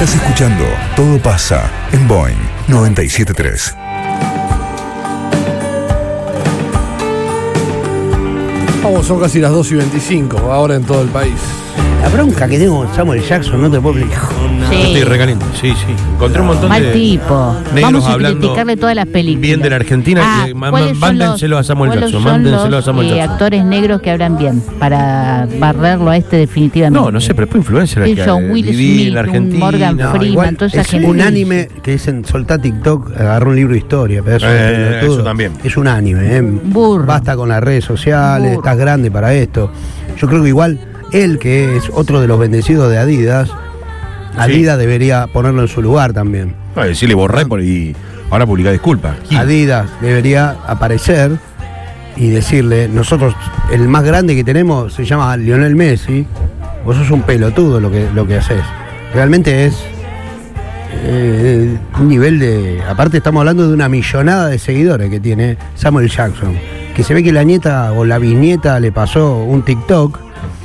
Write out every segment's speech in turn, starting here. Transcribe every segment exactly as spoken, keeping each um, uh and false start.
Estás escuchando Todo pasa en Boing noventa y siete punto tres. Vamos, son casi las dos y veinticinco, ahora en todo el país. La bronca que tengo con Samuel Jackson, no te puedo explicar. Sí. Estoy recaliente, sí, sí. Encontré un montón Mal de tipo. Vamos a criticarle todas las películas. Bien de la Argentina. Ah, eh, mándenselo a Samuel ¿cuáles Jackson. son Mándenselo los, a Samuel eh, Jackson. actores negros que hablan bien para barrerlo a este definitivamente? No, no sé, pero es influencer. El John Will Smith, en la un Argentina. Morgan No, Freeman, igual toda esa es gente. un anime que dicen soltá TikTok, agarró un libro de historia, pedazo de Eh, pelotudo. eso también. Es un anime, ¿eh? Burro. Basta con las redes sociales, Burro. estás grande para esto. Yo creo que igual él, que es otro de los bendecidos de Adidas, Adidas debería ponerlo en su lugar también. No, decirle borré por y ahora publicar disculpas. Adidas debería aparecer y decirle, nosotros, el más grande que tenemos se llama Lionel Messi, vos sos un pelotudo lo que, lo que haces. Realmente es eh, un nivel de... Aparte estamos hablando de una millonada de seguidores que tiene Samuel Jackson, que se ve que la nieta o la bisnieta le pasó un TikTok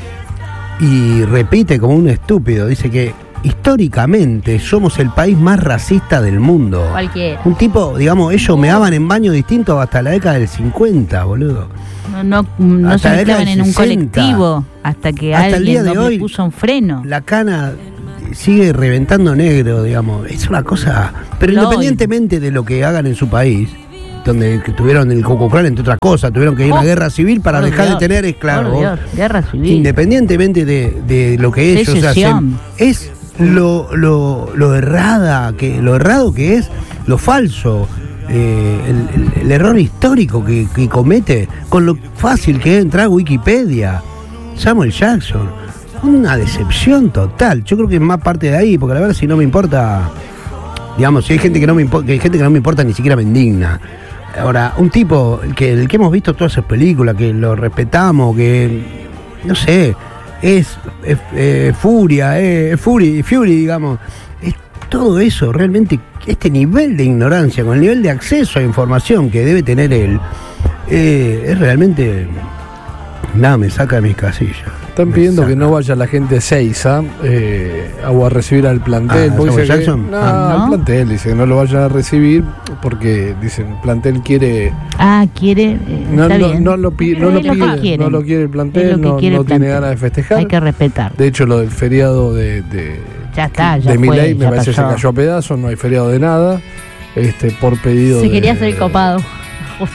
y repite como un estúpido, dice que históricamente somos el país más racista del mundo. Cualquiera. Un tipo, digamos, ellos meaban en baños distintos hasta la década del cincuenta, boludo. No, no, no Hasta se la década mezclaban del en un sesenta. colectivo hasta que Hasta el día alguien de no le hoy, puso un freno. La cana sigue reventando negro, digamos. Es una cosa... Pero No, independientemente de lo que hagan en su país, donde que tuvieron el Ku Klux Klan, entre otras cosas, tuvieron que ir a una Oh, guerra civil para por dejar Dios, de tener por esclavos. Dios, guerra civil. Independientemente de, de lo que ellos Secesión. hacen, es lo, lo, lo errada que, lo errado que es, lo falso, eh, el, el- el error histórico que, que comete, con lo fácil que es entrar a Wikipedia. Samuel Jackson, una decepción total. Yo creo que es más parte de ahí, porque la verdad si no me importa, digamos, si hay gente que no me importa, hay gente que no me importa, ni siquiera me indigna. Ahora, un tipo, el que, el que hemos visto todas esas películas, que lo respetamos, que, no sé, es, es, eh, Furia, eh, es Fury, Fury, digamos, es todo eso, realmente, este nivel de ignorancia, con el nivel de acceso a información que debe tener él, eh, es realmente, nada, me saca de mis casillas. Están Me pidiendo saca. que no vaya la gente de Seiza eh, a a recibir al plantel. Ah, porque ¿Samuel dice que- Jackson? no, Ah, ¿no? al plantel, dice que no lo vayan a recibir porque dicen el plantel quiere. Ah, quiere. eh, No, está no, bien. no lo, pi- no Pero lo es lo que pide, quieren. no lo quiere el plantel, Es lo que no, quiere no el tiene plantel. ganas de festejar. Hay que respetar. De hecho, lo del feriado de, de, Ya está, ya de fue, Milei me ya parece que se pasó. cayó a pedazos, no hay feriado de nada. Este, por pedido Se de- quería hacer copado. Justo.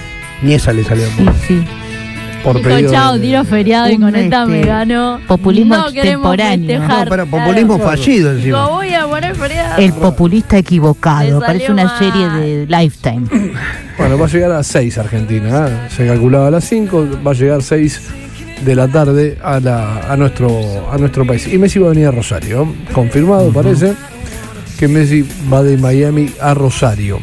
Ni esa le salió. Sí, sí. por Dijo, pedido chao, de- tiro feriado y Un, con esta este, me gano. populismo no queremos extemporáneo. festejar. No, pero populismo Claro. fallido Digo, encima. voy a poner feriado. El populista equivocado. Le Parece salió una mal. serie de Lifetime. Bueno, va a llegar a seis Argentina, ¿eh? Se calculaba a las cinco, va a llegar seis de la tarde a, la, a, nuestro, a nuestro país. Y Messi va a venir a Rosario, confirmado parece que Messi va de Miami a Rosario.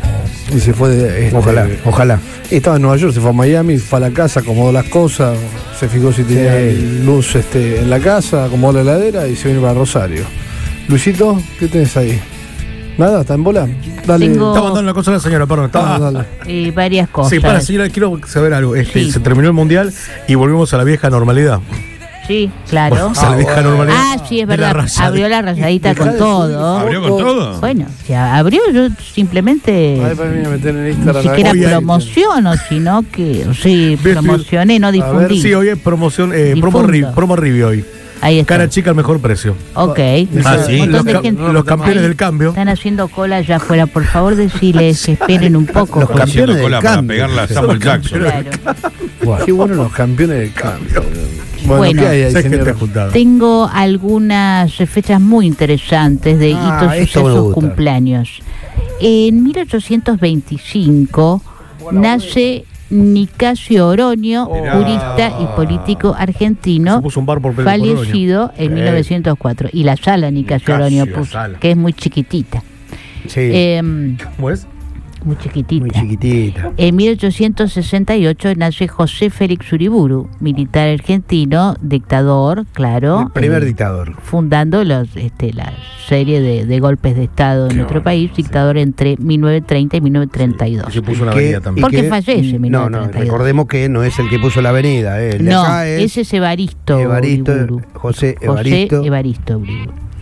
Y se fue de... este, Ojalá, ojalá. Estaba en Nueva York, se fue a Miami, fue a la casa, acomodó las cosas, se fijó si tenía Sí. luz este, en la casa, acomodó la heladera y se vino para Rosario. Luisito, ¿qué tenés ahí? ¿Nada? ¿Está en bola? Dale. Tengo- Está mandando una cosa a la señora, perdón. Ah, Está... dale. Eh, varias cosas. Sí, para señora, quiero saber algo. Este, Sí. Se terminó el mundial y volvimos a la vieja normalidad. Sí, claro. Volvemos a la vieja normalidad. Ah, sí, es de la verdad. rayadita. Abrió la rayadita Dejá con de todo. ¿Abrió con todo? Bueno, si abrió, yo simplemente Ay, para mí a meter en ni Instagram. siquiera Hoy hay- promociono, sino que sí, Bien, promocioné, no A ver, difundí. Sí, hoy es promoción, eh, promo, Difundo. ri- promo review hoy. Ahí está. Cara chica al mejor precio. Ok. Ah, sí. Un montón Los, de ca- gente- los campeones del cambio. Están haciendo cola allá afuera. Por favor, decirles que esperen un poco. Los porque- campeones del cola para cambio. pegarla a Samuel Jackson. Claro. Qué bueno los campeones del cambio. Bueno, Bueno. ¿qué hay ahí, Sé que te señora? has juntado. Tengo algunas fechas muy interesantes de Ah, hitos, esto me sucesos, gusta. cumpleaños. En mil ochocientos veinticinco nace Nicasio Oroño, Mirá. jurista y político argentino, Se puso un bar por por Oroño. fallecido en Sí. mil novecientos cuatro. Y la sala Nicasio Nicasio, Oroño puso, sala. que es muy chiquitita. Sí, Em, ¿Cómo es? muy chiquitita. muy chiquitita. En mil ochocientos sesenta y ocho nace José Félix Uriburu, militar argentino, dictador, claro. El primer eh, dictador. fundando los, este, la serie de, de golpes de Estado en Qué nuestro bueno, país, dictador entre mil novecientos treinta y mil novecientos treinta y dos. Y se puso una Que- avenida también. Porque que- fallece en No, no, mil novecientos treinta y dos. recordemos que no es el que puso la avenida. eh, el de No, acá es ese es Evaristo, Evaristo, Uriburu. José José Evaristo. Evaristo Uriburu.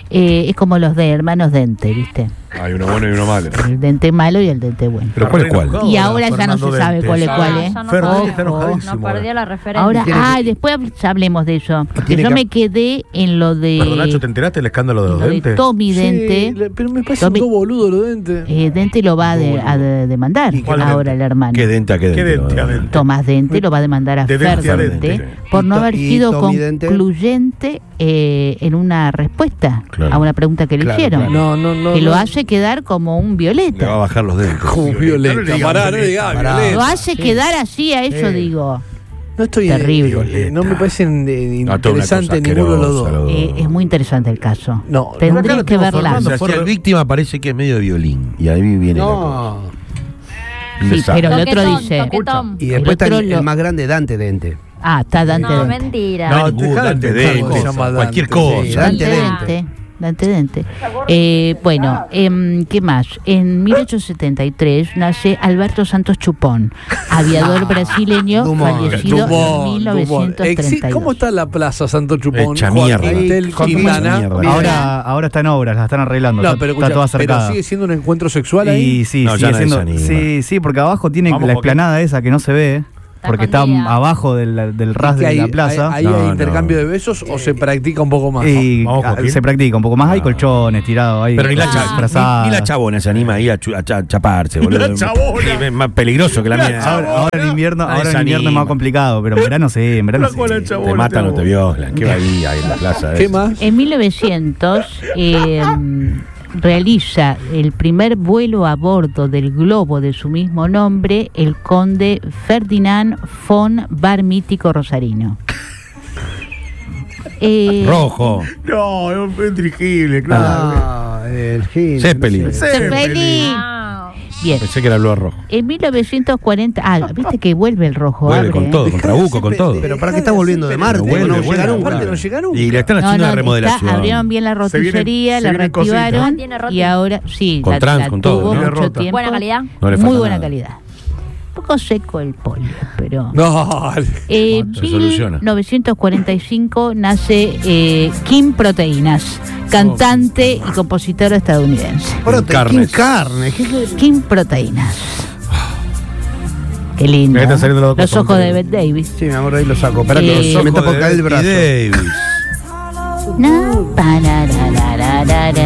Eh, es como los de hermanos Dente, ¿viste? Hay uno bueno y uno malo. El Dente malo y el Dente bueno. ¿Pero cuál es cuál? Y ahora ya no se sabe cuál es cuál, ¿eh? Ya no Fernández perdió- está enojadísimo. No perdió la referencia. Ahora, Tiene ah, que- después hab- hablemos de eso. Porque tiene yo que- me quedé en lo de, Perdón, Nacho, ¿te enteraste del escándalo de lo los de dentes? Tommy Sí, Dente. le- pero me parece Tommy- todo boludo los dentes. Eh, Dente lo va a, de- a de- demandar ¿Y cuál ahora Dente? el hermano. ¿Qué dente a qué ¿Qué dente? dente a dente? Tomás Dente lo va a demandar a De Fer Dente a Dente Dente. por no Y To- haber y sido Tommy Dente. concluyente eh, en una respuesta Claro. a una pregunta que le Claro, hicieron. claro. No, no, no. Que lo no. hace quedar como un Le va a violeta. bajar los dentes. Como No le violeta. digas Pará, no violeta, digas pará. violeta. Lo hace quedar así, a eso Sí. digo. No estoy Terrible. eh, no me parece eh, No, toda una cosa interesante ninguno de los asquerosa, dos. los Eh, es muy interesante el caso. No, Tendrías acá lo que tengo, verla. Fernando. O sea, si el víctima parece que es medio de violín. Y ahí viene la cosa. No. Un Sí, desastre. pero el otro Toquetón, dice. toquetón. Y después El está otro el, lo- el más grande, Dante Dente. Ah, está Dante No, Dente. mentira. No, No, dejá de Dante inventar Dente, cosas. cosas. cualquier Sí, cosa. Dante Dante Dente. Dente. Dante Dente. Eh, bueno, em, ¿qué más? En mil ochocientos setenta y tres nace Alberto Santos Chupón, aviador brasileño Dumont. fallecido en Dumont, mil Dumont. novecientos treinta y Exi- dos. ¿Cómo está la plaza Santo Chupón? Hecha Joaquín mierda. Tel Con Quintana. mierda. Mira. Ahora, ahora está en obras, la están arreglando. No, está, pero, está escucha, toda pero cercada. sigue siendo un encuentro sexual ahí. Y sí, No, ya sigue nadie siendo. se anima. Sí, sí, porque abajo tiene Vamos, la Joaquín. explanada esa que no se ve, Está porque está escondida. abajo del, del ras ¿Que de hay- la plaza. ¿Ahí No, hay no. intercambio de besos o se practica un poco más? Y Vamos, ah, Joaquín. se practica un poco más. Hay No. colchones tirados ahí. Pero ni la, Ah. cha- disfrazadas. ni, ni la chabona se anima ahí a, chu- a cha- chaparse, boludo. La chabona. Sí, es más peligroso que la mía. Ahora, ahora en invierno, Nadie ahora se en invierno es anima. más complicado, pero en verano sí, en verano La cola sí. de chabón. Te matan o tengo. te violan. ¿Qué va ahí, ahí en la plaza? ¿Qué esa? más? En mil novecientos eh, realiza el primer vuelo a bordo del globo de su mismo nombre el conde Ferdinand von Bar-Mítico Rosarino. Eh, Rojo. No, es un dirigible, claro. Ah, el Gil. Zeppelin. no sé. Zeppelin. Ah, Bien. Pensé que era el blue rojo. En mil novecientos cuarenta, ah, viste que vuelve el rojo. Vuelve abre, con ¿eh? todo, con Trabuco, con todo. Pero ¿para qué está volviendo de Marte? Vuelve, no vuelve, llega nunca. Aparte no llega nunca. Y le están No, haciendo no, una está- remodelación. abrieron bien la Se roticería, vienen- la se vienen cositas. reactivaron Ah, tiene roti. y ahora sí, Con la, trans, la con todo, tuvo ¿no? mucho Rota. tiempo. Buena calidad. No le Muy falta buena nada. calidad. Un poco seco el pollo, pero... No, En No, se soluciona. mil novecientos cuarenta y cinco nace eh, Kim Proteínas, cantante y compositora estadounidense. Prote- Carnes. Kim Carnes. ¿Qué- qué- Kim Proteínas. Qué lindo. Ahí están ¿eh? saliendo los Los dos ojos de contra- Bette Davis. Sí, mi amor, ahí lo saco. Espera Eh, que Los se me está por caer el brazo. Davis. No, pararararara.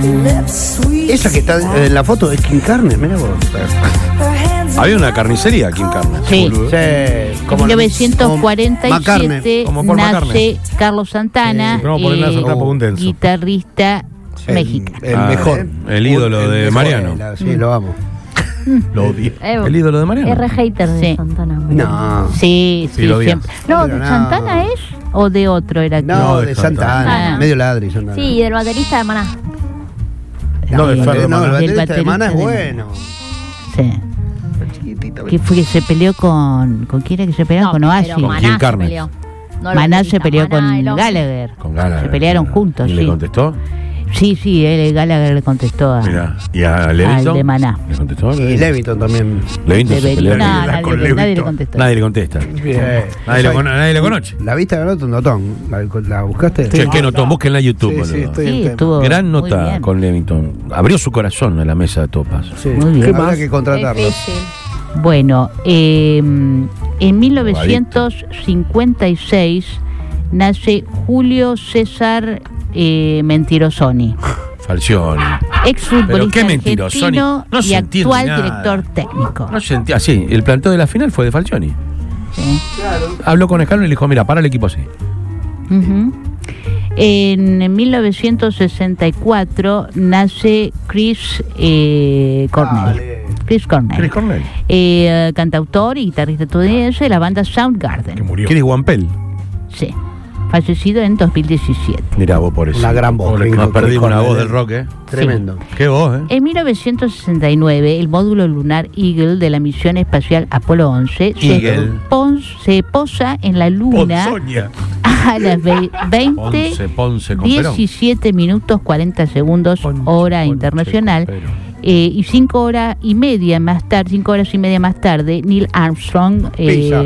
Esa que está en la foto es Kim Carnes, mira vos. Había una carnicería aquí en Carnes. Sí. boludo. Sí, En como- mil novecientos cuarenta y McCartney, siete como Paul nace McCartney. Carlos Santana, Sí, pero vamos a ponerle eh, a Santana por un denso. guitarrista el- mexicano. El Ah, mejor. el ídolo El de mejor. Mariano. La- Sí, lo amo. Lo odio. Eh, El ídolo de Mariano. R hater de Sí. Santana. No. Sí, sí, Sí, lo odias. siempre. No, Pero ¿de no. Santana es o de otro era que? No, No, de de Santana. Santana. Medio ladri, Santana. Sí, y del baterista de Maná. No, de Eh, No, Ferro el Maná. Del baterista de Maná es baterista de bueno. Sí. Chiquitito. Que fue que se peleó con. ¿Con quién era que se peleó? No, con Oasis. pero Con Kim Maná se Carnes. peleó. No el Maná baterista, se peleó Maná, con el hombre. Gallagher. Con Gallagher. Se pelearon juntos, ¿Y le sí. contestó? Sí, sí, él, Gallagher le contestó a, Mira. ¿Y a Levington? al de Maná. ¿Le contestó? Y Levington también. Levington se Debería- pelea. no, con- nadie, con le- nadie le Levington. contestó. Nadie le contesta. Bien. Nadie lo, cono- nadie lo conoce. La viste ganó Tondotón. ¿La, ¿La buscaste? Che, ¿qué notó? Búsquenla en YouTube, Sí, sí, boludo. estoy en Sí, tema. estuvo Gran muy nota bien. con Levington. Abrió su corazón a la mesa de topas. Sí. Muy bien. ¿Qué más? más? que contratarlo. Difícil. Bueno, eh, en mil novecientos cincuenta y seis nace Julio César eh, Mentirosoni, Falcioni. exfutbolista Pero qué Mentirosoni. argentino No se y entiende actual nada. director técnico. No sentía así. El planteo de la final fue de Falcioni. ¿Sí? Habló con Escalón y le dijo, mira, para el equipo así. Ujú. En mil novecientos sesenta y cuatro nace Chris eh, Cornell. Chris Cornell. Chris Cornell. Eh, cantautor y guitarrista estadounidense de la banda Que Soundgarden. murió. Chris Wampel. Sí. Fallecido en dos mil diecisiete. Mirá vos por eso. Una gran voz. Pobre, Chris Nos perdimos una Cornell. voz del rock, ¿eh? Tremendo. Qué voz, ¿eh? En mil novecientos sesenta y nueve, el módulo lunar Eagle de la misión espacial Apolo once se, Eagle. pon- se posa en la luna Ponzoña. a las ve- veinte Ponce, Ponce con Perón. diecisiete minutos cuarenta segundos Ponce, hora Ponce internacional con Perón. eh, y cinco horas y media más tarde, cinco horas y media más tarde, Neil Armstrong eh, Pizza.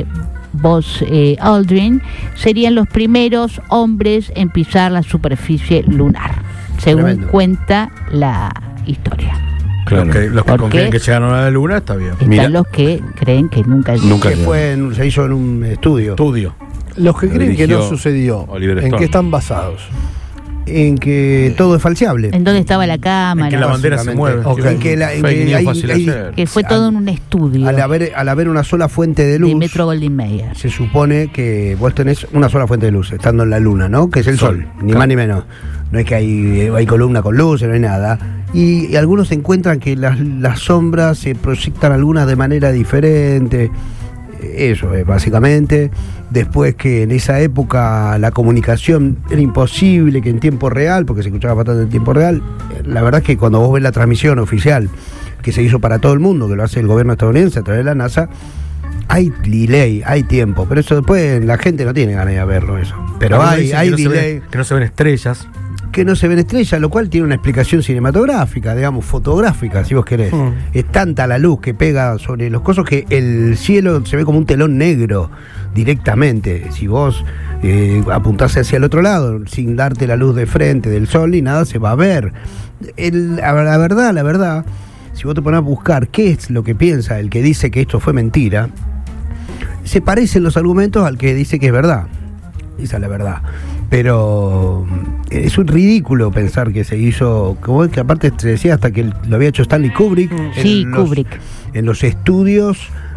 Buzz eh, Aldrin, serían los primeros hombres en pisar la superficie lunar, según Tremendo. cuenta la historia. Claro. Los que, los que ¿Por confían qué? que llegaron a la luna, está bien. Están Mira. los que creen que nunca Nunca Que llegó. fue en- se hizo en un estudio. Estudio. Los que Lo creen que no dirigió sucedió, Oliver ¿en Stone. qué están basados? En que todo es falseable. en dónde estaba la cámara, En que la bandera se mueve. Ok. En que la- en Fake que news hay- fácil hay- hacer. que fue todo en un estudio Al haber, al haber una sola fuente de de luz, Metro Goldwyn Mayer. se supone que vos tenés una sola fuente de luz, estando en la luna, ¿no? Que es el sol, Sol, ni claro. más ni menos. No es que hay, hay columna con luces, no hay nada. Y, y algunos encuentran que las, las sombras se proyectan algunas de manera diferente. Eso es básicamente. Después que en esa época la comunicación era imposible, que en tiempo real, porque se escuchaba bastante en tiempo real. La verdad es que cuando vos ves la transmisión oficial que se hizo para todo el mundo, que lo hace el gobierno estadounidense a través de la NASA, hay delay, hay tiempo, pero eso después la gente no tiene ganas de verlo eso. Pero Algunos hay, dicen hay que no se delay, ven- que no se ven estrellas. que no se ven estrellas, lo cual tiene una explicación cinematográfica, digamos, fotográfica, si vos querés. Mm. Es tanta la luz que pega sobre los cosos que el cielo se ve como un telón negro directamente. Si vos eh, apuntás hacia el otro lado, sin darte la luz de frente del sol ni nada, se va a ver. El- la, la verdad, la verdad, si vos te pones a buscar qué es lo que piensa el que dice que esto fue mentira, se parecen los argumentos al que dice que es verdad. Esa es la verdad. Pero eh, es un ridículo pensar que se hizo, como es que aparte se decía hasta que lo había hecho Stanley Kubrick. en Sí, los- Kubrick. En los estudios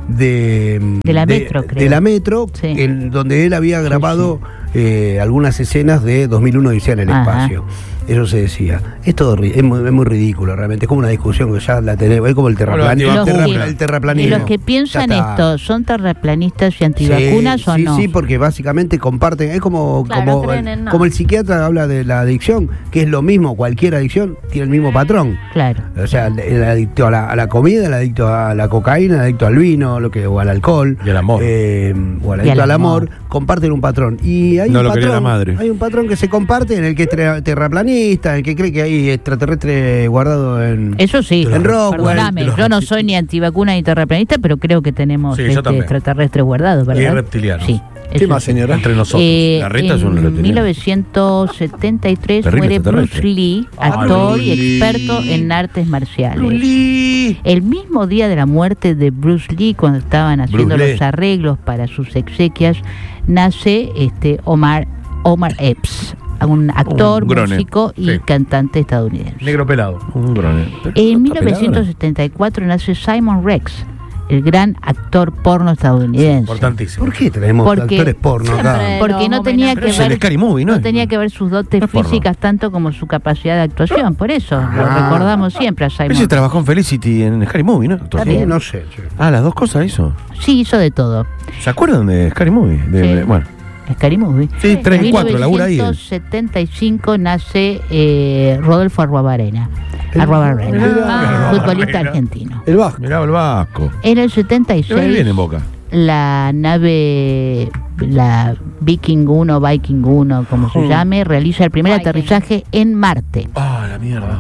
de, De la Metro, creo. de la Metro, Sí. en donde él había Sí, grabado eh, algunas escenas de dos mil uno Odisea en el Ajá. espacio. Eso se decía. Es todo ri- es muy, es muy ridículo realmente. Es como una discusión que ya la tenemos. Es como el terraplanismo. Los El, terra- que- el Y terraplanismo. los que piensan Ya está. esto, ¿son terraplanistas y antivacunas sí, o sí, no? Sí, porque básicamente comparten, es como, Claro, como, no creen en nada. como el psiquiatra habla de la adicción, que es lo mismo, cualquier adicción tiene el mismo patrón. Claro. O sea, el, el adicto a la, a la comida, el adicto a la cocaína, el adicto al vino, lo que, o al alcohol. Y al amor. eh, o al Y adicto al al amor, amor. comparten un patrón. Y hay No un lo quería patrón, la madre. hay un patrón que se comparte en el que es terra- terraplanista, en el que cree que hay extraterrestre guardado en... Eso sí, En Rockwell, perdóname, de los yo no reptil- soy ni antivacuna ni terraplanista, pero creo que tenemos Sí, yo este, también. extraterrestres guardados, ¿verdad? Y reptilianos. Sí. ¿Qué eso más, sí. señora? Entre nosotros. Eh, La reta es un en reptiliano. mil novecientos setenta y tres Terrible muere Bruce extraterrestre. Lee, Ah, actor Bruce y Lee. experto en artes marciales. El mismo día de la muerte de Bruce Lee, cuando estaban haciendo Bruce los Lee. arreglos para sus exequias, nace este Omar Omar Epps, un actor, Un grone. músico y Sí. cantante estadounidense. Negro pelado. Un grone. En mil novecientos setenta y cuatro nace Simon Rex, el gran actor porno estadounidense. Importantísimo. ¿Por qué traemos Porque- actores porno acá? Siempre. Porque no Los tenía homenajes. que Es el ver Scary Movie, ¿no? no tenía que ver sus dotes No es porno. físicas tanto como su capacidad de actuación, por eso lo Ah. recordamos siempre a Ese Simon. trabajó en Felicity en Scary Movie, ¿no? Está Sí, bien. no sé. che. Ah, las dos cosas hizo. Sí, hizo de todo. ¿Se acuerdan de Scary Movie? De- Sí. de- bueno, Scary Movie. sí, tres En y cuatro, labura ahí. mil novecientos setenta y cinco nace eh, Rodolfo Arruabarrena, Arruabarrena, Ah. futbolista argentino. El Vasco. Mirá el Vasco. En el setenta y Le va bien seis en Boca. la nave, la Viking uno, Viking uno, como se Mm. llame, realiza el primer Viking. aterrizaje en Marte. Ah, la mierda.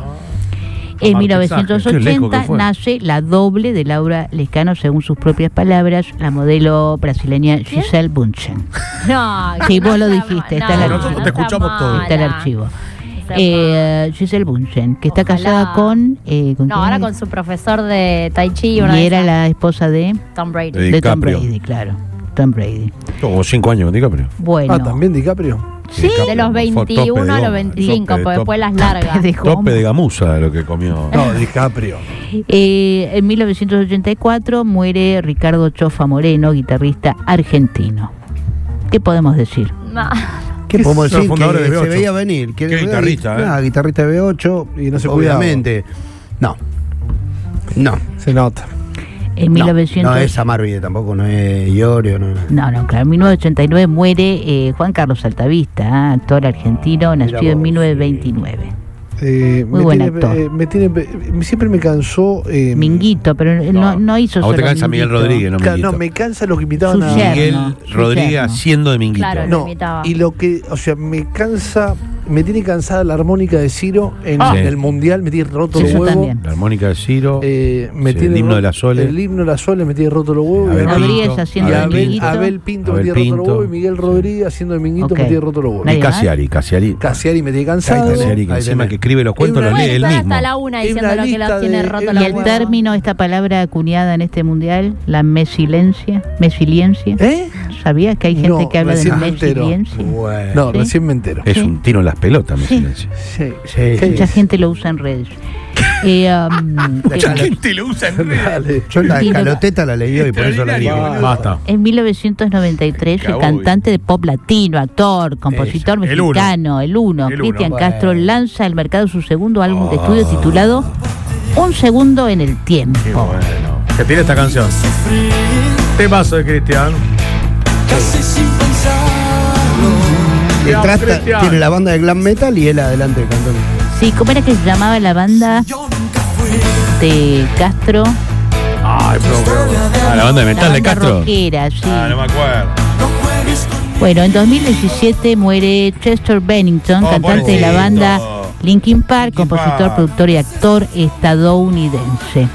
En Martizaje. Qué lejos que mil novecientos ochenta fue. nace la doble de Laura Lescano, según sus propias palabras, la modelo brasileña Giselle Bundchen. No, Sí, no vos lo está dijiste, mal. está el No, archivo. no Te escuchamos está todo. Está el mala. archivo. Está Eh, Giselle Bundchen, que está Ojalá. casada con... eh, ¿con No, quién ahora es? con su profesor de Tai Chi. Y una de era esas. la esposa de, Tom Brady. De de Tom DiCaprio. Brady, claro. Tom Brady. Como cinco años con DiCaprio. Bueno. Ah, también DiCaprio. Sí, De los veintiuno a los veinticinco, porque después las largas. de goma. Tope de gamuza lo que comió. No, DiCaprio. Eh, en mil novecientos ochenta y cuatro muere Ricardo Chofa Moreno, guitarrista argentino. ¿Qué podemos decir? No. ¿Qué ¿Qué podemos son decir? los Que fundadores de B se ocho? veía venir. Que Qué guitarrista, ¿eh? Ah, guitarrista de B ocho. Y no se obviamente. No. No. Se nota. En No, mil novecientos... no es Amarvide tampoco, no es Iorio. No, no. No, no, claro. En mil novecientos ochenta y nueve muere eh, Juan Carlos Altavista, ¿eh? Actor argentino, nacido en vos, mil novecientos veintinueve. Eh, Muy me buen tiene, actor. eh, me tiene, me- siempre me cansó. eh, Minguito, pero no, No. no hizo A vos te solo cansa Miguel Minguito. Rodríguez, no ca- Minguito. no, me cansa lo que invitaban Su a. yerno. Miguel su Rodríguez yerno. haciendo de Minguito. Claro. No, lo imitaba. y lo que, o sea, me cansa me tiene cansada la armónica de Ciro en Ah. el Mundial, me tiene roto Sí, los yo huevos. también. La armónica de Ciro. Eh, me Sí, tiene el himno ro- de la Sole. El himno de la Sole me tiene roto los huevos. Abel y Rodríguez Pinto. haciendo y de Abel, Minguito. Abel Pinto Abel me tiene roto los Pinto. huevos y Miguel Rodríguez haciendo de Minguito Ok. me tiene roto los huevos. Nadie Y más. Casiari, Casiari. Casiari me tiene cansado. Casiari, que Ahí encima tenés. que escribe los cuentos, Hay los una lee él Está mismo. hasta la una Hay diciendo una lo que lista los tiene de- roto y la Y el hueva. término, esta palabra acuñada en este mundial, la mesiliencia, mesiliencia. ¿Eh? ¿Sabías que hay gente No, que habla de recién me entero. mesiliencia? Bueno. No, ¿Sí? recién me entero. Es Sí. un tiro en las pelotas, mi Sí. silencio. Sí, Sí, sí. Mucha gente lo usa en redes. Eh, um, gente lo usa en Dale. Yo la Sí, no, escaloteta la leí hoy, por eso la digo. boludo. Basta. En mil novecientos noventa y tres, el Cowboy. cantante de pop latino, actor, compositor El uno. mexicano, el uno, El uno. Cristian Bueno. Castro, lanza al mercado su segundo álbum de estudio titulado Un segundo en el tiempo. Qué bueno. Que tiene esta canción. Temazo de Cristian. Detrás Cristian. ta- tiene la banda de glam metal y él adelante cantando. Sí, ¿cómo era que se llamaba la banda de Castro? Ay, pero, pero- Ah, la banda de La metal de banda Castro. rockera, sí. Ah, no me acuerdo. Bueno, en dos mil diecisiete muere Chester Bennington, Oh, cantante de la pobrecito. banda Linkin Park, Linkin compositor, Park. productor y actor estadounidense.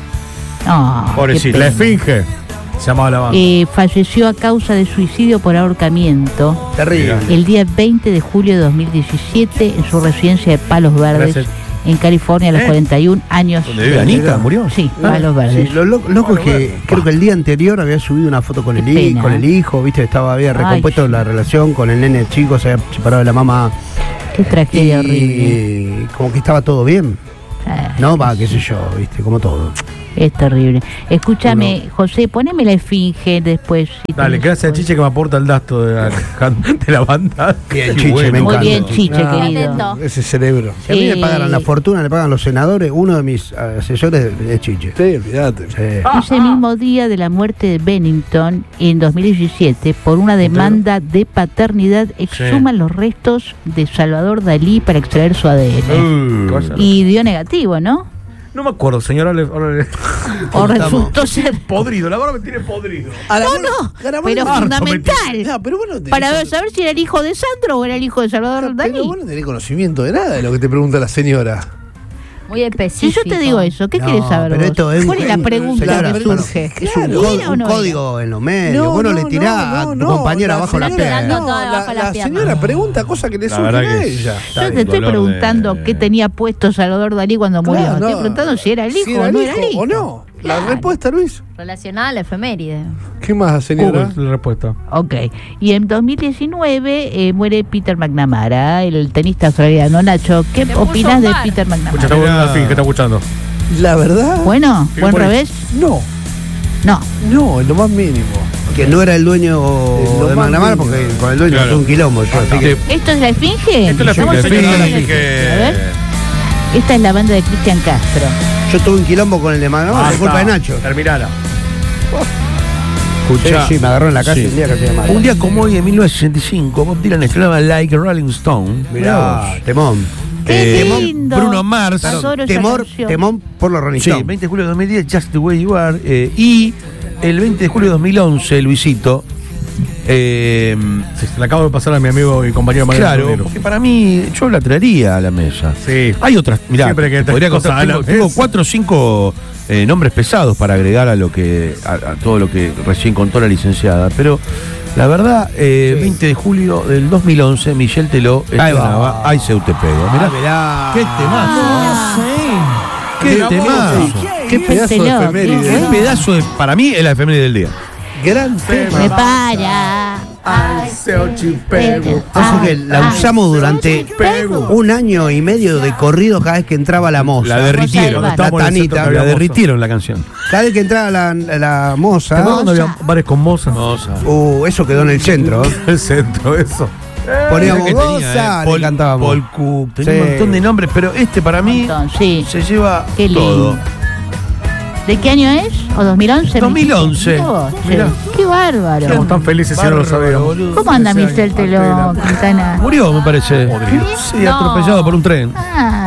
Ah, Pobrecito. qué La pena. Esfinge se llamaba la banda. Eh, falleció a causa de suicidio por ahorcamiento Terrible. el día veinte de julio de dos mil diecisiete en su residencia de Palos Verdes, Gracias. en California, a los ¿Eh? cuarenta y un años. ¿Dónde vive Anita? ¿Murió? Sí, Ah, Palos Verdes. sí, lo lo- loco es que creo que el día anterior había subido una foto con el, Qué hi- pena, con el ¿eh? hijo, viste, estaba había Ay, recompuesto sí. la relación con el nene chico, se había separado de la mamá Qué tragedia y horrible. como que estaba todo bien, Ah, ¿no? Va, qué sé yo, viste, como todo. Es terrible. Escúchame, José, poneme la esfinge después. si Dale, tenés- gracias a Chiche que me aporta el dato de la, de la banda. Bien, Qué Chiche, bueno. me Muy encanta. bien, Chiche, Ah, querido. Atento. Ese cerebro. Si a mí Eh, me pagan la fortuna, le pagan los senadores, uno de mis asesores es Chiche. Sí, olvídate. Sí. Ese mismo día de la muerte de Bennington, en dos mil diecisiete, por una demanda de paternidad, exhuman los restos de Salvador Dalí para extraer su A D N. Cosa- Y dio negativo, ¿no? No me acuerdo, señora. le- ahora le- O resultó ser... Podrido, la verdad me tiene podrido. No, no, pero Harto fundamental. No, pero vos no tenés, Para saber si era el hijo de Sandro o era el hijo de Salvador pero Dalí. vos no tenés conocimiento de nada de lo que te pregunta la señora. Muy Si específico. yo te digo eso, ¿qué No, querés saber pero vos? esto es ¿Cuál un- es la un- pregunta señora, que pero surge? Es un, Claro. có- ¿Era o un no era? código en los medios. vos no, le tirás a tu compañera la bajo la señora- pierna. Dando todo no, debajo la, la la pierna. señora pregunta cosas que le La surgen verdad a que ella. Yo te el estoy dolor preguntando de- qué tenía puesto Salvador Dalí cuando murió. Claro, Estoy no. preguntando si era el hijo Si o no era el hijo hijo. o no. La Claro. respuesta, Luis. Relacionada a la efeméride. ¿Qué más, señora? Google, la respuesta. Ok. Y en dos mil diecinueve eh, muere Peter McNamara, el tenista australiano. Nacho, ¿qué Se puso opinas de mal. Peter Escucha, McNamara? está bueno la fin que está escuchando. La verdad, Bueno, Sí, buen por ahí. revés. no. No. No, en lo más mínimo. Que no era el dueño Eh, lo de más McNamara mínimo. porque con el dueño Claro. es un quilombo. Yo, así que, ¿Esto es la esfinge? Esto es la Estamos esfinge, en señora, la la esfinge. A ver. Esta es la banda de Cristian Castro. yo tuve un quilombo con el de McNamara por Basta. culpa de Nacho. Terminala. Sí, Escuchá, sí, me agarró en la calle Sí. el día que hacía mal. un día como hoy, en mil novecientos sesenta y cinco, Bob Dylan estrenaba Like a Rolling Stone. Mirá, temón. ¡Qué Eh, lindo! Bruno Mars. Adoro esa Temor, canción. temón por los Rolling Sí, Stones. veinte de julio de dos mil diez, Just the Way You Are. eh, y el veinte de julio de dos mil once, Luisito. eh, Sí, se la acabo de pasar a mi amigo y compañero Mario claro, Antonino. porque para mí, yo la traería a la mesa. Sí. Hay otras, mirá, Siempre que traes podría cosas contar, a la tengo, tengo mesa. cuatro o cinco eh, nombres pesados para agregar a lo que a, a todo lo que recién contó la licenciada, pero la verdad, eh, Sí. veinte de julio del dos mil once, Michel Teló Ahí va. estrenaba Ay, se te pego. Mirá, Ah, mirá. qué temazo. Qué Qué temazo. Qué pedazo de Teló, efeméride. qué Qué bueno. pedazo de, para mí es la efeméride del día. Gran tema. Me para. Ay, se ocho pego. Pasa que la Ah, usamos durante Pego. un año y medio de corrido cada vez que entraba la moza. La derritieron. Moza del La Estamos en el centro tanita. que La había derritieron la canción. Cada vez que entraba la, la ¿Te moza, acuerdas cuando había bares con moza? uh, eso quedó en el centro. ¿eh? El centro, eso. Poníamos Que tenía, goza, eh, le Paul- cantábamos. Paul Cook, tenía Sí. un montón de nombres, pero este para mí Montón, sí. se lleva Qué lindo. todo. ¿De qué año es? ¿O dos mil once? dos mil once. Mirá vos, che. Mirá. Qué bárbaro. Estamos tan felices si no lo Bárbaro, sabíamos. boludo. ¿Cómo anda Ese Michel año, Teló, parte de la- Quintana? Murió, me parece. Sí, No. atropellado por un tren. Ah,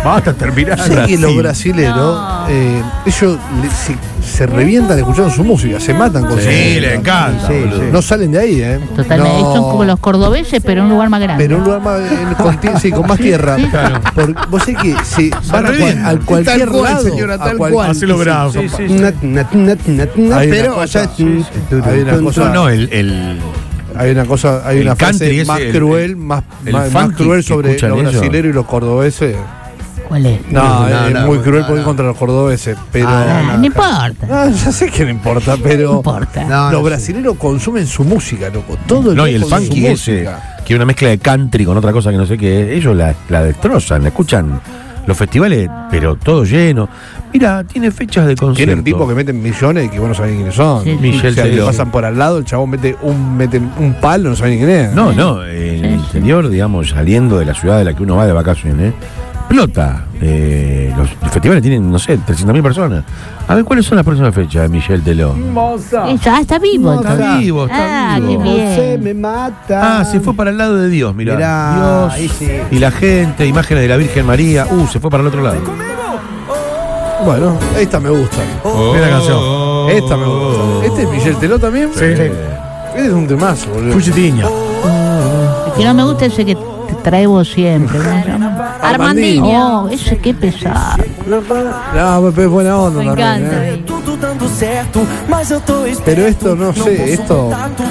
Basta, terminar. Sé que los brasileros, No. eh, ellos le- se, se revientan escuchando su música, se matan con Sí, su música. le encanta, Sí, boludo. sí. No salen de ahí, ¿eh? Totalmente. No. Son como los cordobeses, pero en un lugar más grande. Pero en un lugar más, en- con, ti- sí, con más tierra. Claro. Porque vos sé que si van a, cual- revientan. a cualquier Tal cual, lado, señora, a tal cual- cual. Así lo grabo. Sí, sí, sí. Nat, nat, nat, nat, nat, Hay una pero, cosa- o sea, sí, sí. Hay una cosa- No, no, el, el, Hay una cosa, hay El una country frase ese, más el- cruel, el- más, el más, más funky cruel que sobre escuchan los ellos. brasileros y los cordobeses. ¿Cuál es? No, No, es no, muy no, cruel no, porque es no. contra los cordobeses, pero Ah, no importa. Ah, ya sé que no importa, pero No importa. No, los no, brasileños consumen su música, loco. Todo el no, y el tiempo con funky su ese, música. que es una mezcla de country con otra cosa que no sé qué, ellos la, la destrozan, la escuchan los festivales, pero todo lleno. Mira, tiene fechas de concierto. Tienen tipos que meten millones y que vos no sabés quiénes son. Sí, sí. Michel O sea, le Teló. pasan por al lado, el chabón mete un, mete un palo, no sabés ni quién es. No, no, en el interior, digamos, saliendo de la ciudad de la que uno va de vacaciones, explota. Eh, los festivales tienen, no sé, trescientas mil personas. A ver, ¿cuáles son las próximas fechas de Michel Teló? Ella está vivo. Está entonces. vivo, está Ah, vivo. qué bien. Se me mata. Ah, se fue para el lado de Dios, mirá. Mirá, Dios ahí sí. y la gente, imágenes de la Virgen María. Uh, se fue para el otro lado. Bueno, esta me gusta. Mira la canción. Esta me gusta. ¿Este es Michel Teló también? Sí. Este es un temazo, boludo. Fuchitiña. El que no me gusta es ese que te trae vos siempre. ¿no? Armandinho. Oh, ese qué pesado. No, pero es buena onda Me también, encanta. ¿eh? Pero esto, no sé, esto.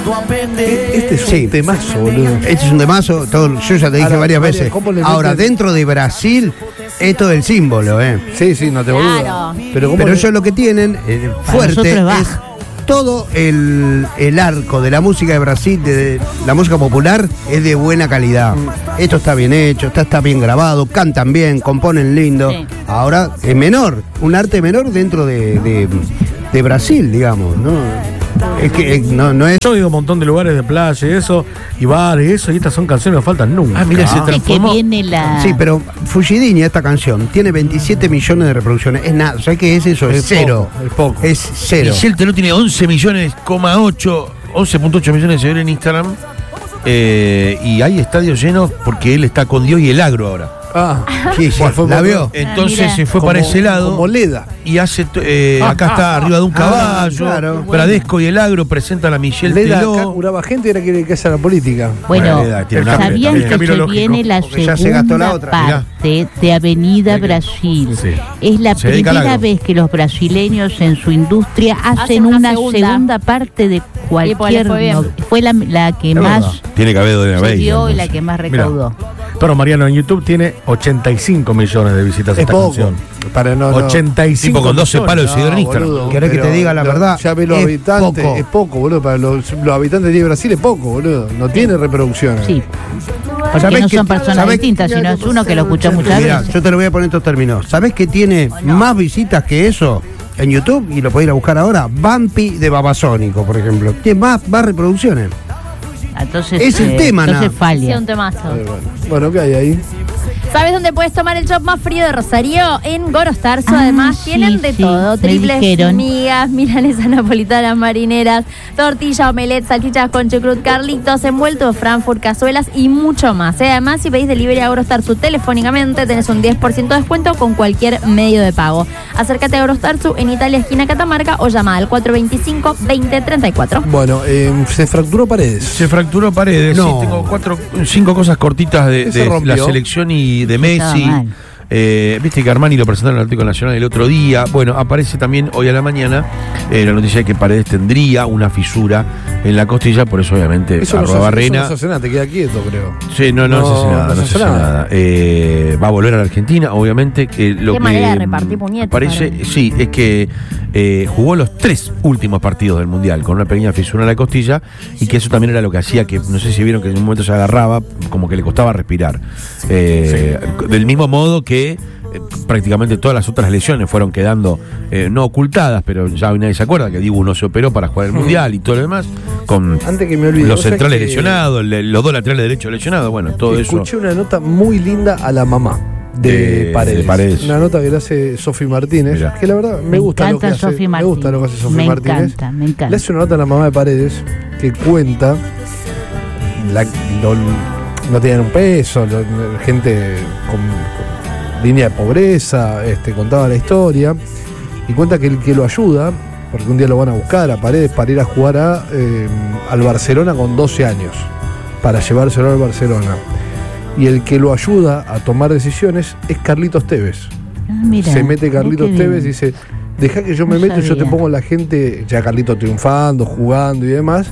Este es un Sí. temazo, boludo. Este es un temazo, todo, yo ya te dije Ahora, varias María, veces. ¿cómo le Ahora, meten- dentro de Brasil, esto es el símbolo, ¿eh? Sí, sí, no te boludo. Claro. Pero, ¿cómo Pero le- ellos lo que tienen eh, Para fuerte nosotros es baja. es todo el, el arco de la música de Brasil, de, de la música popular, es de buena calidad. Esto está bien hecho, está, está bien grabado, cantan bien, componen lindo. Sí. Ahora es menor, un arte menor dentro de, de- de Brasil, digamos, ¿no? Es que eh, no, no es. Yo he ido a un montón de lugares de playa y eso, y bares y eso, y estas son canciones que no faltan nunca. Ah, mira, se Es que transformó. viene la. Sí, pero Fugidiña, esta canción, tiene veintisiete millones de reproducciones. Es nada, ¿sabes qué es eso? Es, Es cero. poco, es poco. Es cero. Michel Teló tiene once millones, ocho, once punto ocho millones de seguidores en Instagram. Eh, y hay estadios llenos porque él está con Dios y el agro ahora. Ah, Sí, sí, fue ¿la por- vio? Entonces mira. se fue como- para ese lado. Como Leda. Y hace, eh, acá está arriba de un Ah, caballo. claro. Bradesco y el agro presentan a Michel Leda acá Teló. curaba gente y ahora quiere que haya la política. Bueno, Bueno, Leda tiene un hambre ¿sabían también. que Camino se lógico, viene la porque ya se gastó la segunda otra, parte de Avenida Brasil? Sí. Es la Se dedica al primera agro. vez que los brasileños en su industria hacen, Hacen una una, segunda. segunda. parte de porque cualquier. les fue bien. no- fue la, la que Es más verdad. Tiene que haber de se dio y la que más recaudó. Pero Mariano en YouTube tiene ochenta y cinco millones de visitas a Es esta poco. canción. Para no, no. ochenta y cinco Tipo con doce millones. palos de seguidores en No, Instagram. boludo, ¿Querés que pero te diga la lo- verdad? Ya ve los Es habitantes, poco. es poco, boludo. Para los, los habitantes de Brasil es poco, boludo. No tiene reproducciones. Sí. Porque ¿Sabés no qué- son personas sabés- distintas, sino es uno que lo escuchó muchas Mirá, veces. yo te lo voy a poner en estos términos. ¿Sabés que tiene más visitas que eso en YouTube? Y lo podés ir a buscar ahora. Vampi de Babasónico, por ejemplo. Tiene más, más reproducciones. Entonces, Es el tema, entonces nada. Sí, falla. un temazo. Eh, bueno. Bueno, ¿qué hay ahí? ¿Sabes dónde puedes tomar el shop más frío de Rosario? En Gorostarzo. Ah, Además, sí, tienen de sí, todo. me Triples dijeron. migas, milanesas napolitanas, marineras, tortilla, omelette, salchichas con chucrut, carlitos, envuelto de Frankfurt, cazuelas y mucho más. ¿eh? Además, si pedís delivery a Gorostarzo telefónicamente, tenés un diez por ciento de descuento con cualquier medio de pago. Acércate a Gorostarzo en Italia, esquina Catamarca, o llama al cuatro veinticinco, veinte treinta y cuatro. Bueno, eh, se fracturó Paredes. Se fracturó Paredes. No. Sí, tengo cuatro, cinco cosas cortitas de, Se de rompió. la selección y de Estaba Messi. mal. Eh, Viste que Armani lo presentaron en el Atlético Nacional el otro día. Bueno, aparece también hoy a la mañana eh, la noticia de que Paredes tendría una fisura en la costilla, por eso obviamente Eso no, se arroba hace, eso Barrena. no se hace nada, te queda quieto, creo. Sí, no, no, No, se hace nada, no, se hace nada. Eh, va a volver a la Argentina, obviamente. Que lo Qué que manera de repartir puñetes, Parece, Barrena. sí, es que eh, jugó los tres últimos partidos del Mundial con una pequeña fisura en la costilla y que eso también era lo que hacía que, no sé si vieron que en un momento se agarraba, como que le costaba respirar. Eh, Del mismo modo que eh, prácticamente todas las otras lesiones fueron quedando eh, no ocultadas, pero ya nadie se acuerda que Dibu no se operó para jugar el Mundial y todo lo demás, con Antes que me olvide. los vos sabés centrales que lesionados, el- los dos laterales derechos lesionados, bueno, todo eso. Escuché una nota muy linda a la mamá de, De- Paredes. de Paredes. Una nota que le hace Sofi Martínez. Mirá. Que la verdad me, Me gusta lo que encanta hace. Sofi Me gusta lo que hace Martínez. Sofi Me Martínez. encanta, me encanta. Le hace una nota a la mamá de Paredes que cuenta. La, lo- no tenían un peso, lo- gente con, con línea de pobreza, este, contaba la historia, y cuenta que el que lo ayuda, porque un día lo van a buscar a Paredes para ir a jugar a, eh, al Barcelona con doce años, para llevárselo al Barcelona. Y el que lo ayuda a tomar decisiones es Carlitos Tevez. Ah, mira, Se mete Carlitos mira qué Tevez y bien. dice, deja que yo me No meto y yo te sabía. pongo la gente, ya Carlitos triunfando, jugando y demás.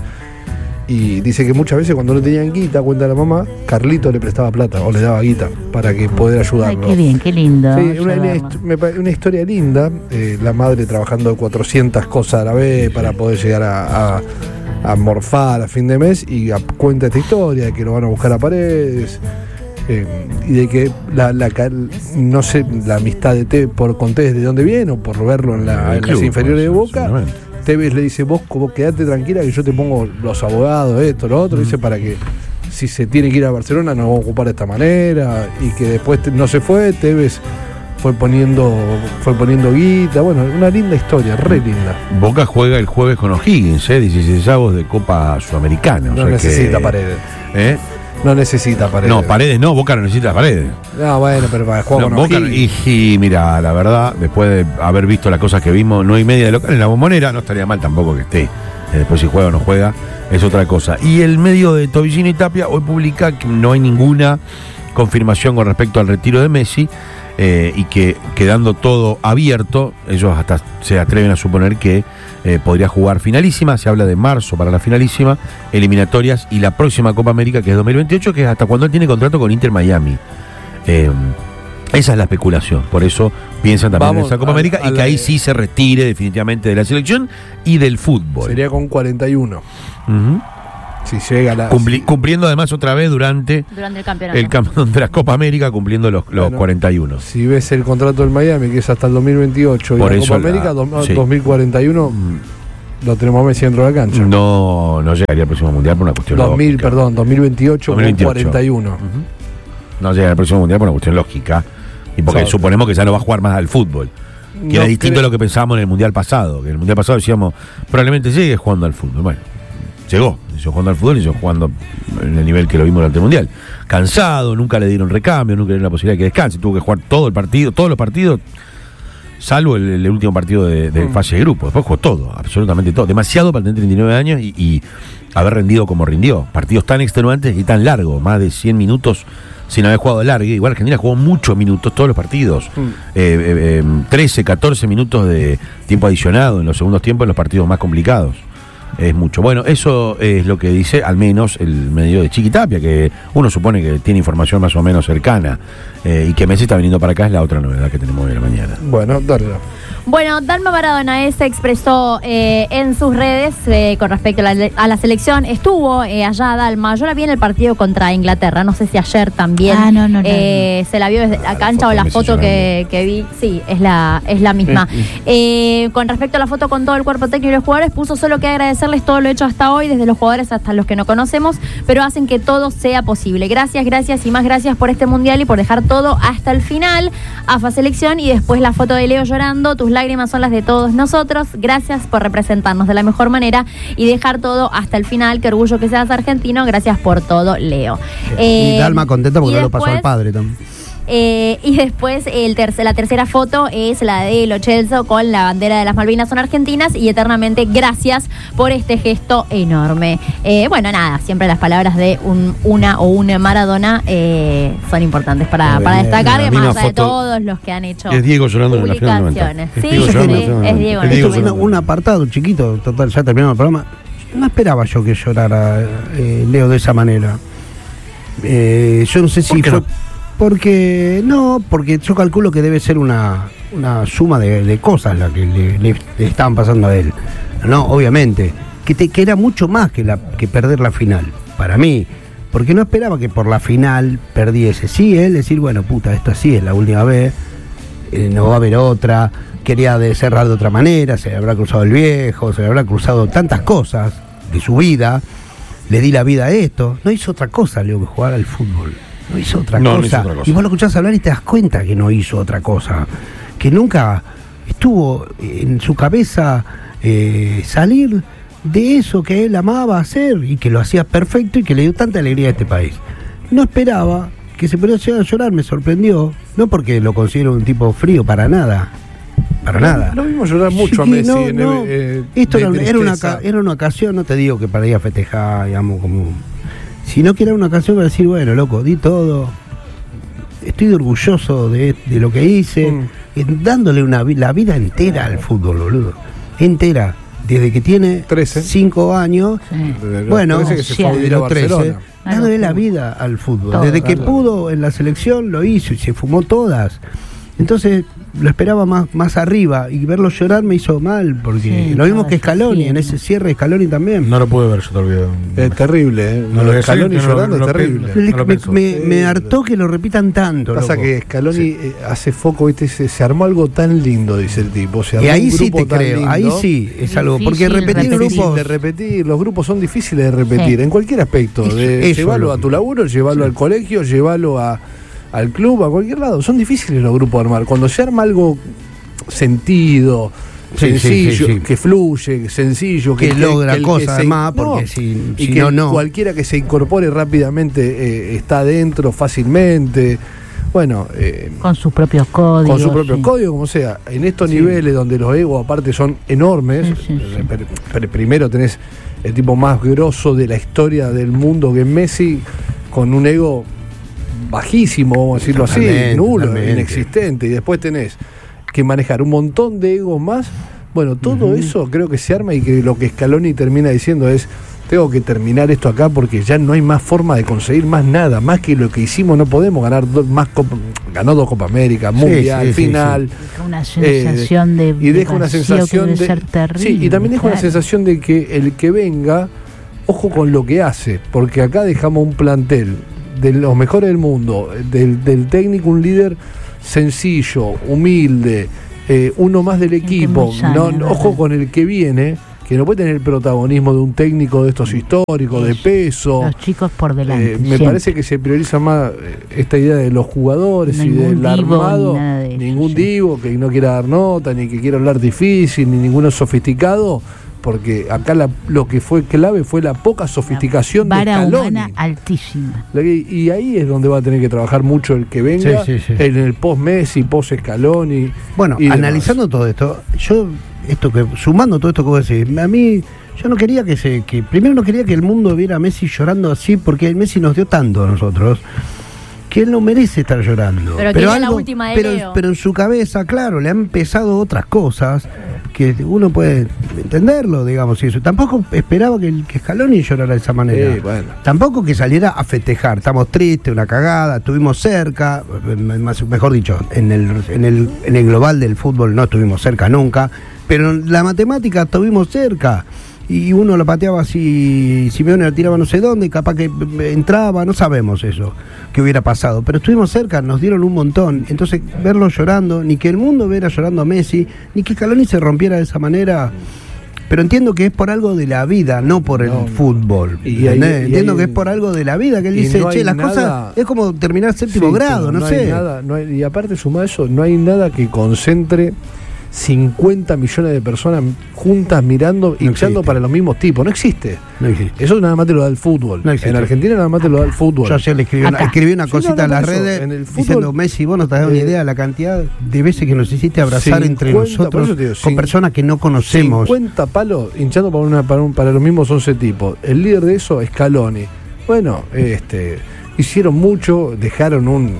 Y dice que muchas veces cuando no tenían guita, cuenta la mamá, Carlito le prestaba plata o le daba guita para que poder Ay, ayudarlo. qué bien, qué lindo. Sí, una, una saberlo. hist- me pare- una historia linda, eh, la madre trabajando cuatrocientas cosas a la vez para poder llegar a, a, a morfar a fin de mes, y a- cuenta esta historia de que lo van a buscar a Paredes, eh, y de que la, la ca- no sé, la amistad de Tevez por con Tevez de dónde viene, o por verlo en, la, El en club, las inferiores de pues, Boca. seguramente. Tevez le dice, vos, vos quedate tranquila que yo te pongo los abogados, esto, lo otro, dice, para que si se tiene que ir a Barcelona nos vamos a ocupar de esta manera, y que después te- no se fue, Tevez fue poniendo, fue poniendo guita, bueno, una linda historia, re linda. Boca juega el jueves con O'Higgins, ¿eh? dieciseisavos de Copa Sudamericana. o No sea necesita que- Paredes. ¿Eh? No necesita Paredes. No, Paredes no, Boca no necesita Paredes. No, bueno, pero para jugar No, con Boca, O'Higgins. y, y mira, la verdad, después de haber visto las cosas que vimos, no hay media de local en la Bombonera, no estaría mal tampoco que esté. Eh, Después si juega o no juega, es otra cosa. Y el medio de Tobillino y Tapia hoy publica que no hay ninguna confirmación con respecto al retiro de Messi, eh, y que quedando todo abierto, ellos hasta se atreven a suponer que eh, podría jugar finalísima. Se habla de marzo para la finalísima, eliminatorias y la próxima Copa América, que es dos mil veintiocho, que es hasta cuando él tiene contrato con Inter Miami. Eh, esa es la especulación, por eso piensan también Vamos en esa Copa a- América, a y que la- ahí sí se retire definitivamente de la selección y del fútbol. Sería con cuarenta y uno. Ujú. Si llega a la. Cumpli- cumpliendo además otra vez durante Durante el campeonato. el campeón de la Copa América, cumpliendo los, los Bueno. cuarenta y uno. Si ves el contrato del Miami, que es hasta el dos mil veintiocho, Por y la eso Copa la- América, do- sí. dos mil cuarenta y uno, lo tenemos a Messi dentro de la cancha. No, no llegaría al próximo mundial por una cuestión dos mil, lógica. perdón, dos mil veintiocho, dos mil veintiocho. con cuarenta y uno. No llegaría al próximo mundial por una cuestión lógica. Y porque Sabe. suponemos que ya no va a jugar más al fútbol. Que era No distinto creo- a lo que pensábamos en el mundial pasado. Que en el mundial pasado decíamos, probablemente llegue jugando al fútbol. Bueno, llegó. Llegó jugando al fútbol y llegó jugando en el nivel que lo vimos durante el mundial. Cansado, nunca le dieron recambio, nunca le dieron la posibilidad de que descanse. Tuvo que jugar todo el partido, todos los partidos, salvo el, el último partido de, de fase de grupo. Después jugó todo, absolutamente todo. Demasiado para tener treinta y nueve años y, y haber rendido como rindió. Partidos tan extenuantes y tan largos, más de cien minutos sin haber jugado largo. Igual Argentina jugó muchos minutos, todos los partidos. Mm. Eh, eh, eh, trece, catorce minutos de tiempo adicionado en los segundos tiempos en los partidos más complicados. Es mucho. Bueno, eso es lo que dice al menos el medio de Chiquitapia, que uno supone que tiene información más o menos cercana, eh, y que Messi está viniendo para acá, es la otra novedad que tenemos hoy en la mañana. Bueno, dale. Bueno, Dalma Maradona se expresó eh, en sus redes eh, con respecto a la, a la selección. Estuvo eh, allá Dalma. Yo la vi en el partido contra Inglaterra. No sé si ayer también Ah, no, no, no, eh, se la vio desde la Ah, la cancha foto o la de Messi foto que, que vi. Sí, es la, es la misma. Eh, con respecto a la foto con todo el cuerpo técnico y los jugadores, puso solo que agradecerles todo lo hecho hasta hoy, desde los jugadores hasta los que no conocemos, pero hacen que todo sea posible. Gracias, gracias y más gracias por este mundial y por dejar todo hasta el final. AFA Selección, y después la foto de Leo llorando. Tus lágrimas son las de todos nosotros. Gracias por representarnos de la mejor manera y dejar todo hasta el final. Qué orgullo que seas argentino. Gracias por todo, Leo. y Eh, Dalma contenta porque y no lo pasó al después- padre también. eh, y después el tercer, la tercera foto es la de Lo Celso con la bandera de las Malvinas son argentinas, y eternamente gracias por este gesto enorme. Eh, bueno, nada, siempre las palabras de un, una o una Maradona eh, son importantes para, para destacar, la que misma más allá de foto todos los que han hecho es Diego llorando en la final del noventa. publicaciones. Es Sí, Diego sí, llorando en la es final del Diego. noventa. en Esto este es una- un apartado chiquito, total, ya terminamos el programa. No esperaba yo que llorara eh, Leo de esa manera. Eh, yo no sé si ¿Por qué fue. no? Porque no, porque yo calculo que debe ser una, una suma de, de cosas la que le, le- le estaban pasando a él. No, obviamente. Que, te, que era mucho más que, la, que perder la final, para mí. Porque no esperaba que por la final perdiese. Sí, él decir, bueno, puta, esto sí es la última vez. Eh, no va a haber otra, quería de cerrar de otra manera, se le habrá cruzado el viejo, se le habrá cruzado tantas cosas de su vida, le di la vida a esto, no hizo otra cosa, Leo, que jugar al fútbol, no hizo otra, No, no cosa. hizo otra cosa. Y vos lo escuchás hablar y te das cuenta que no hizo otra cosa, que nunca estuvo en su cabeza eh, salir de eso que él amaba hacer y que lo hacía perfecto y que le dio tanta alegría a este país. No esperaba que se podía llegar a llorar, me sorprendió. No porque lo considero un tipo frío, para nada. Para nada. Lo vimos llorar mucho a Sí, Messi. no, en- no. eh, Esto de era, era una, tristeza. ca- era una ocasión, no te digo que para ir a festejar, digamos, como. Sino que era una ocasión para decir, bueno, loco, di todo. Estoy orgulloso de, de lo que hice. Mm. eh, Dándole una, vi- la vida entera al fútbol, boludo. Entera. Desde que tiene trece. cinco años. Sí. De los Bueno, trece que se fue a sí, vivir a los trece, Barcelona. dándole Claro, la vida al fútbol. todo, Desde que claro. pudo en la selección lo hizo y se fumó todas. Entonces lo esperaba más, más arriba y verlo llorar me hizo mal, porque Sí, lo mismo estaba que Scaloni, en sufriendo. ese cierre Scaloni también. No lo pude ver, yo todavía. Es terrible, ¿eh? No lo dejé, Scaloni no lo- llorando no es lo- terrible. Le- no lo me, pensó. me- me Sí. hartó que lo repitan tanto. Pasa loco. que Scaloni eh, hace foco, ¿viste? Se, se armó algo tan lindo, dice el tipo. Se armó Y ahí un sí grupo te tan creo, lindo. ahí sí es algo. Porque Difícil repetir repetir. Difícil grupos. de repetir, los grupos son difíciles de repetir, Sí. en cualquier aspecto. Eso- De, eso llévalo lo- a tu laburo, llévalo al colegio, llévalo a, al club, a cualquier lado. Son difíciles los grupos de armar. Cuando se arma algo sentido, Sí, sí, sencillo, sí, sí. que fluye, sencillo, Que logra el cosas se- más, porque si- y si que no, no. cualquiera que se incorpore rápidamente eh, está adentro fácilmente. Bueno, eh, Con sus propios códigos. con su propio sí. código, como sea. En estos Sí. niveles donde los egos aparte son enormes, Sí, sí, sí. eh, pero- pero primero tenés el tipo más grosso de la historia del mundo que es Messi, con un ego bajísimo, vamos a decirlo así, Totalmente, nulo, totalmente. inexistente, y después tenés que manejar un montón de egos más. Bueno, todo eso creo que se arma y que lo que Scaloni termina diciendo es: tengo que terminar esto acá porque ya no hay más forma de conseguir más nada, más que lo que hicimos no podemos ganar dos, más Copa- ganó dos Copa América, Mundial, sí, sí, final. Deja una sensación de. Y deja una vacío que sensación debe de ser terrible, sí, y también deja una claro. sensación de que el que venga, ojo con lo que hace, porque acá dejamos un plantel de los mejores del mundo, del, del técnico, un líder sencillo, humilde, eh, uno más del Gente equipo. muy sana, No, ¿verdad? ojo con el que viene, que no puede tener el protagonismo de un técnico de estos históricos, de peso. Los chicos por delante. Eh, me siempre. parece que se prioriza más eh, esta idea de los jugadores y Ningún del divo, armado. ni nada de eso, ningún sí. divo que no quiera dar nota, ni que quiera hablar difícil, ni ninguno sofisticado, porque acá la- lo que fue clave fue la poca sofisticación de Vara Scaloni. humana altísima. La que- Y ahí es donde va a tener que trabajar mucho el que venga, Sí, sí, sí. en el post-Messi, post-Scaloni. Bueno, y demás. analizando todo esto, yo, esto que, sumando todo esto que vos decís, a mí, yo no quería que se, que primero no quería que el mundo viera a Messi llorando así, porque Messi nos dio tanto a nosotros, que él no merece estar llorando. Pero quería la última de pero, Leo. pero en su cabeza, claro, le han pesado otras cosas que uno puede entenderlo, digamos, y eso. Tampoco esperaba que, el, que Scaloni llorara de esa manera. Sí, bueno. Tampoco que saliera a festejar. Estamos tristes, una cagada, estuvimos cerca, eh, más- mejor dicho, en el, en, el, en el global del fútbol no estuvimos cerca nunca, pero en la matemática estuvimos cerca. Y uno lo pateaba así, Simeone la tiraba no sé dónde, capaz que eh, entraba, no sabemos eso, que hubiera pasado. Pero estuvimos cerca, nos dieron un montón. Entonces, verlo llorando, ni que el mundo viera llorando a Messi, ni que Scaloni se rompiera de esa manera. Pero entiendo que es por algo de la vida, no por el No. fútbol. Y hay- ¿entendés? y entiendo hay- que es por algo de la vida, que él y dice, no hay che, las nada- cosas es como terminar séptimo Sí, grado, pero no, hay sé. nada, no hay- y aparte, suma eso, no hay nada que concentre cincuenta millones de personas juntas mirando, hinchando existe. para los mismos tipos. No existe. No existe. Eso nada más te lo da el fútbol. No existe. En Argentina nada más te lo da el fútbol. Yo ayer le escribí una, Acá. escribí una Sí, cosita no, no, en las por eso, redes en el fútbol, diciendo, Messi, vos no te das una eh, idea de la cantidad de veces que nos hiciste abrazar entre cincuenta, por nosotros eso te digo, con cin- personas que no conocemos. cincuenta palos hinchando para, una, para, un- para los mismos once tipos. El líder de eso es Scaloni. Bueno, este, hicieron mucho, dejaron un...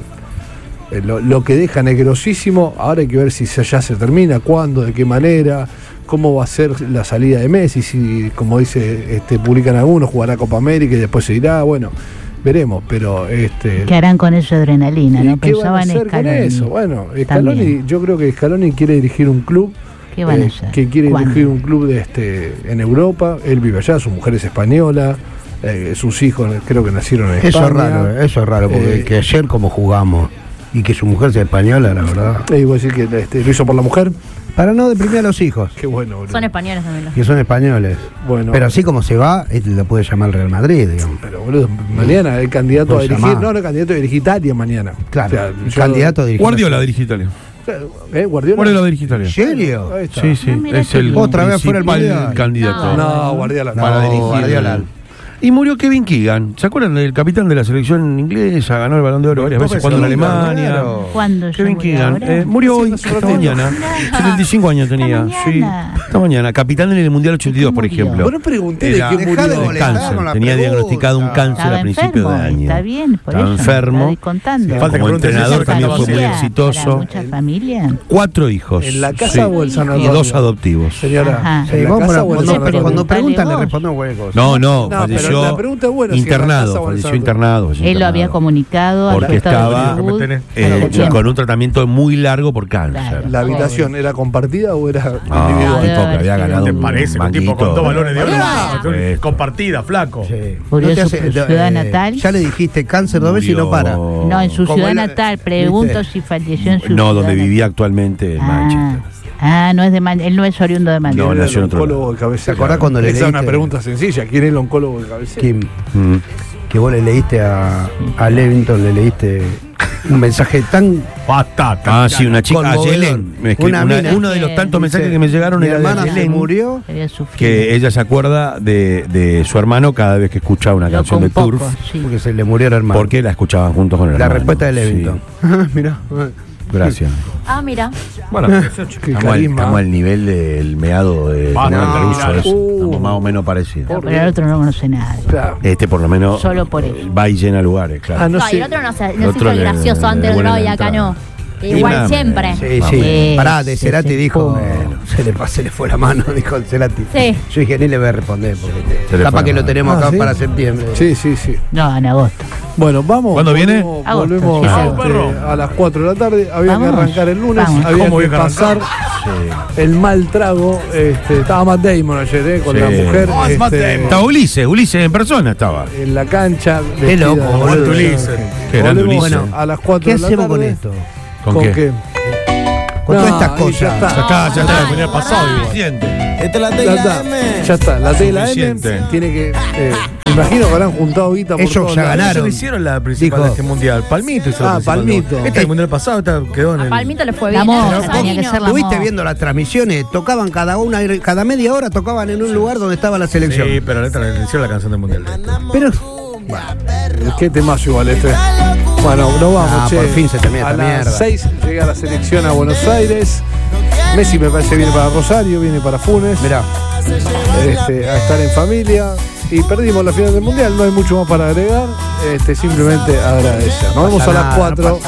eh, Lo, lo que dejan es grosísimo. Ahora hay que ver si se- ya se termina, cuándo, de qué manera, cómo va a ser la salida de Messi, si, como dice, este, publican algunos, jugará Copa América y después se irá. Bueno, veremos, pero este. ¿Qué harán con esa adrenalina? ¿y ¿No? qué van a Pensaban en hacer con Scaloni. eso? Bueno, Scaloni, También. yo creo que Scaloni quiere dirigir un club. ¿Qué van a eh, hacer? que quiere ¿Cuándo? dirigir un club de este en Europa. Él vive allá, su mujer es española, eh, sus hijos creo que nacieron en Eso España. es raro, eh, eso es raro, porque Eh, que ayer como jugamos y que su mujer sea española, la verdad. Eh, voy a decir que este, lo hizo por la mujer. Para no deprimir a los hijos, Qué bueno, boludo. Son españoles también los. que son españoles. Bueno, Pero así como se va, este lo puede llamar el Real Madrid, digamos. pero boludo, mañana el candidato a Puedes dirigir, llamar. no, no, el candidato a dirigir Italia mañana. Claro, O sea, el yo- candidato a dirigir. Guardiola dirige Italia. ¿Eh? Guardiola. Guardiola dirige Italia. ¿En serio? Ahí está. Sí, sí. Ah, mira Es qué el bien. Otra vez fuera el principal Mundial. candidato. No, Guardiola. No, Para dirigir. Guardiola. Y murió Kevin Keegan. ¿Se acuerdan del capitán de la selección inglesa? Ganó el Balón de Oro varias veces, jugando en Alemania. Claro. ¿Cuándo Kevin murió Keegan. ahora? Eh, murió hoy, Sí, esta esta mañana. mañana. setenta y cinco años tenía. Esta Sí, mañana. esta mañana. Capitán en el Mundial ochenta y dos, por murió? ejemplo. Bueno, pregunté de Era- qué Dejá murió. de de molestar cáncer. con la Tenía pregunta. diagnosticado un cáncer Estaba a principio enfermo, de año. está bien, por Estaba eso. enfermo. Estoy contando. Falta que Como pregunte entrenador César también fue muy Familia, exitoso. para mucha familia. Cuatro hijos. ¿En la casa Sí. o el Y sanatorio? dos adoptivos. Señora, Ajá. Sí, ¿en la vamos casa a- o en el cuando, Preguntale cuando preguntan le vos. respondemos cualquier cosa. No, no, No, pero falleció la pregunta es buena, si en la internado, casa o en el falleció sanatorio. internado. falleció Él lo había internado. comunicado a su Porque estado de estaba, salud. eh, Eh, Claro. con un tratamiento muy largo por cáncer. Claro. ¿La habitación era compartida o era No, individual? tipo que había Sí. ganado ¿Te un parece? Un tipo con banquito. dos balones de oro. Ah. Eh, Compartida, flaco. Sí. Murió No te en hace- su eh, ciudad natal. Ya le dijiste cáncer dos veces y no Murió- para. No, en su Como ciudad él- natal. Pregunto ¿viste? si falleció en su No, ciudad donde natal. vivía actualmente en Ah, Manchester. ah, no es de Man- él no es oriundo de Manchester. No, ¿Quién era nació en el otro oncólogo lado. de cabecera? ¿Te acordás cuando le Esa es una leíste? pregunta sencilla. ¿Quién es el oncólogo de cabecera? Kim, Mm. que vos le leíste a, a Levington, le leíste un mensaje tan. Patata. Ah, sí, una chica, a Conmovedor. Yelen. Es que Una una- mina. uno de los tantos mensajes Dice, que me llegaron mi era de hermana se Yelen, murió. Había sufrido. que ella se acuerda de, de su hermano cada vez que escuchaba una Loco canción de un poco, Turf, sí. Porque se le murió el hermano. porque la escuchaban juntos con el La hermano. respuesta de Levington. Mirá. Sí, gracias. Ah, mira. Bueno, Qué Estamos al, carisma. estamos al nivel del meado de Basta, Fernando no, Caruso, no, eso. uh. Estamos más o menos parecidos. No, pero el otro no conoce nada. Claro. Este por lo menos Solo por eso. va y llena lugares, claro. Ah, no No, y sé. el otro no se, El no se otro hizo el le- gracioso le antes del devuelven no y la acá entrada. no. Igual nada, siempre. Sí, Vamos. sí. Eh, Pará, de se Cerati secó. dijo. eh, se, le, pa- se le fue la mano, dijo el Cerati. Sí. Yo dije, ni le voy a responder. Porque Se le capaz fue que la lo mano. tenemos Ah, acá ¿sí? para septiembre. Sí, sí, sí. No, en agosto. Bueno, vamos. ¿Cuándo viene? Volvemos, Agosto, volvemos, sí, este, vamos, perro. a las cuatro de la tarde. Había Vamos. que arrancar el lunes. Vamos. Había ¿Cómo que había que pasar Sí. el mal trago. Este, estaba Matt Damon ayer, eh, con Sí. la mujer. Oh, es Matt este, Damon. Estaba Ulises, Ulises en persona estaba. en la cancha. Qué vestida loco, de- boludo. de- Ulises. Qué grande Volvemos Ulises. a las cuatro ¿Qué de la hacemos con tarde. esto? ¿Con, ¿Con qué? qué? Con No, todas estas ahí cosas. ya está. Ya está, ya está, venía pasado. igual. Suficiente. Ya está, ya está. La T y la M Suficiente. tiene que. Eh, me imagino que habrán juntado guita por Ellos todos ya lados. ganaron. Ellos le hicieron la principal Dijo- de este mundial. Palmito hizo la Ah, principal. Palmito. Este es el mundial pasado, esta quedó en A el. Palmito le fue bien. La ¿eh? moza, Rosalino. tenía que ser la Estuviste moza. viendo las transmisiones, tocaban cada una, cada media hora tocaban en un lugar donde estaba la selección. Sí, pero esta le hicieron la canción del mundial. Pero Qué temazo igual este. Bueno, no vamos, Ah, che. por fin se termina A esta las mierda. seis llega la selección a Buenos Aires. Messi me parece viene para Rosario, viene para Funes. mirá, Este, a estar en familia. Y perdimos la final del mundial, no hay mucho más para agregar. Este, simplemente agradecer. Nos vemos a pasa las nada, no cuatro.